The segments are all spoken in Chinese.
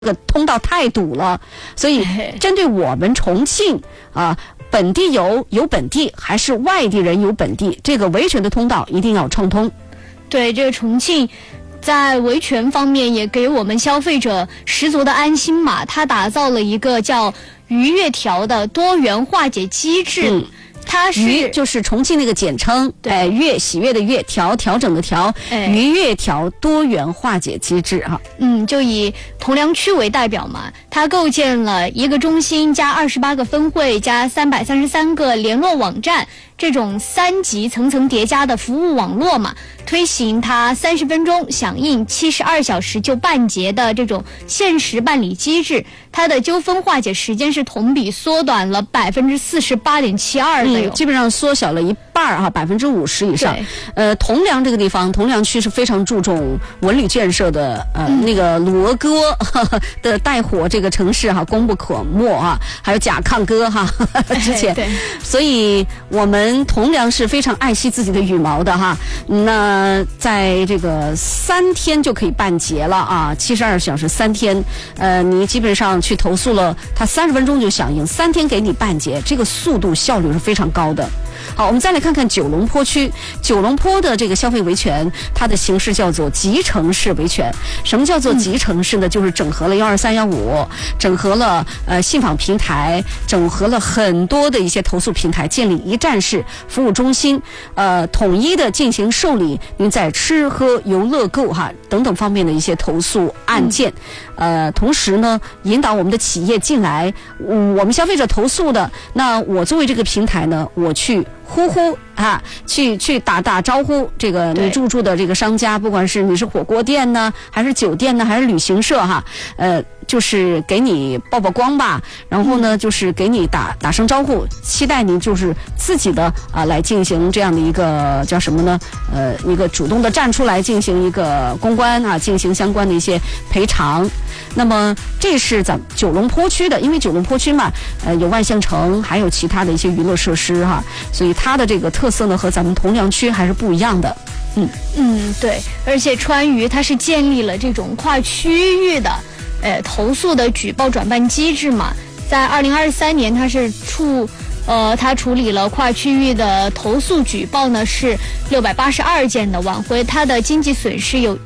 这个通道太堵了，所以针对我们重庆啊，本地游有本地，还是外地人有本地，这个维权的通道一定要畅通。 对，这个重庆在维权方面也给我们消费者十足的安心嘛，它打造了一个叫愉悦条的多元化解机制。它是愉就是重庆那个简称，对，悦喜悦的悦，调整的调，愉悦条多元化解机制哈。 就以铜梁区为代表嘛，它构建了一个中心加28个分会加333个联络网站，这种3级层层叠加的服务网络嘛，推行它30分钟响应72小时就办结的这种限时办理机制，它的纠纷化解时间是同比缩短了48.72%的哟， 基本上缩小了一半哈，50%以上。铜梁这个地方，铜梁区是非常注重文旅建设的，那个鲁俄哥的带火这个城市哈，功不可没啊，还有甲亢哥哈，之前，所以我们铜梁是非常爱惜自己的羽毛的哈。那在这个3天就可以办结了啊，72小时3天，你基本上去投诉了，它30分钟就响应，3天给你办结，这个速度效率是非常高的。好，我们再来看看九龙坡区。九龙坡的这个消费维权，它的形式叫做集成式维权。什么叫做集成式呢？就是整合了12315，整合了信访平台，整合了很多的一些投诉平台，建立一站式服务中心，统一的进行受理您在吃喝游乐购哈等等方面的一些投诉案件。同时呢，引导我们的企业进来，我们消费者投诉的，那我作为这个平台呢，我去呼啊，去打招呼，这个你入驻的这个商家，不管是你是火锅店呢，还是酒店呢，还是旅行社哈，就是给你曝光吧，然后呢，就是给你打声招呼，期待您就是自己的来进行这样的一个叫什么呢？一个主动的站出来进行一个公关啊，进行相关的一些赔偿。那么这是咱们九龙坡区的，因为九龙坡区嘛，有万象城，还有其他的一些娱乐设施哈，所以它的这个特色呢和咱们铜梁区还是不一样的。 对，而且川渝它是建立了这种跨区域的投诉的举报转办机制嘛，在2023年它是它处理了跨区域的投诉举报呢是682件的，挽回它的经济损失有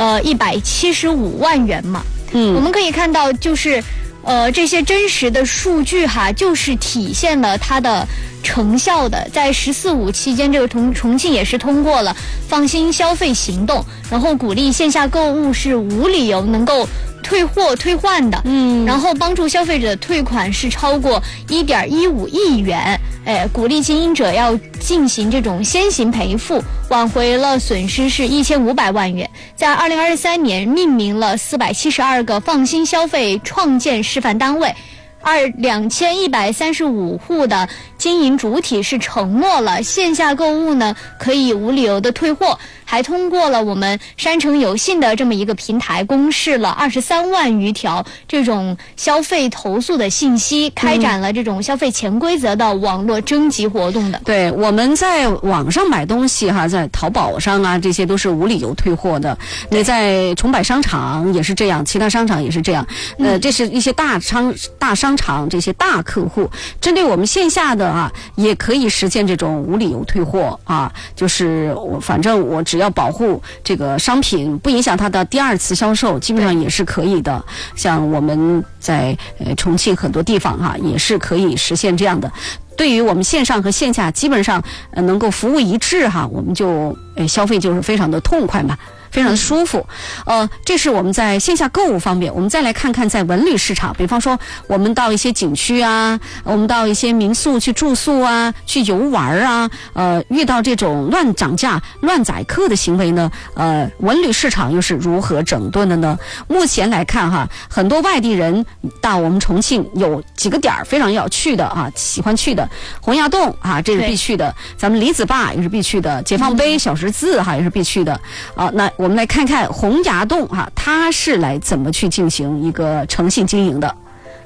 175万元嘛。我们可以看到就是这些真实的数据哈，就是体现了它的成效的。在14.5期间，这个重庆也是通过了放心消费行动，然后鼓励线下购物是无理由能够退货退换的，然后帮助消费者退款是超过1.15亿元，鼓励经营者要进行这种先行赔付，挽回了损失是1500万元。在2023年命名了472个放心消费创建示范单位。2135户的经营主体是承诺了线下购物呢可以无理由的退货，还通过了我们山城有信的这么一个平台，公示了23万余条这种消费投诉的信息，开展了这种消费潜规则的网络征集活动的。 对，我们在网上买东西哈，在淘宝上啊，这些都是无理由退货的。你在崇百商场也是这样，其他商场也是这样。这是一些大商场这些大客户，针对我们线下的啊，也可以实现这种无理由退货啊，就是反正我只要保护这个商品，不影响它的第二次销售，基本上也是可以的。像我们在重庆很多地方哈，也是可以实现这样的。对于我们线上和线下基本上能够服务一致哈，我们就消费就是非常的痛快嘛。非常的舒服，这是我们在线下购物方面。我们再来看看在文旅市场，比方说我们到一些景区啊，我们到一些民宿去住宿啊，去游玩啊，遇到这种乱涨价、乱宰客的行为呢，文旅市场又是如何整顿的呢？目前来看哈，很多外地人到我们重庆有几个点非常要去的啊，喜欢去的，洪崖洞啊，这是必去的，咱们李子坝也是必去的，解放碑、小十字哈也是必去的啊。那我们来看看洪崖洞它是来怎么去进行一个诚信经营的。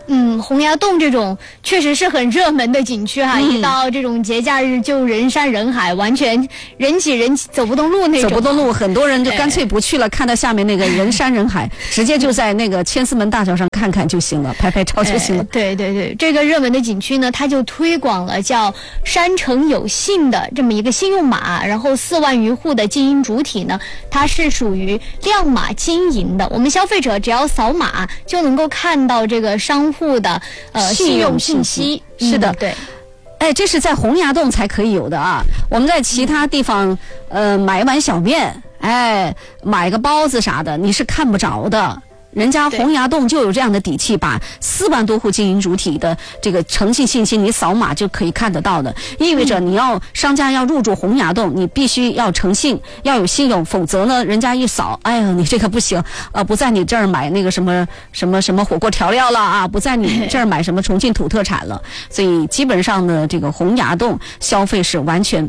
洪崖洞这种确实是很热门的景区哈，一到这种节假日就人山人海，完全人挤人走不动路那种。 走不动路，很多人就干脆不去了，看到下面那个人山人海，直接就在那个千厮门大桥上看看就行了，拍拍照就行了。 对对对，这个热门的景区呢，它就推广了叫山城有信的这么一个信用码，然后4万余户的经营主体呢，它是属于亮码经营的，我们消费者只要扫码就能够看到这个商户的信用信息。 是的， 对。 哎，这是在洪崖洞才可以有的啊！我们在其他地方，买一碗小面，哎，买个包子啥的，你是看不着的。人家洪崖洞就有这样的底气，把4万多户经营主体的这个诚信信息，你扫码就可以看得到的。意味着你要商家要入驻洪崖洞，你必须要诚信，要有信用，否则呢，人家一扫，哎呀，你这个不行，不在你这儿买那个什么火锅调料了啊，不在你这儿买什么重庆土特产了。所以基本上呢，这个洪崖洞消费是完全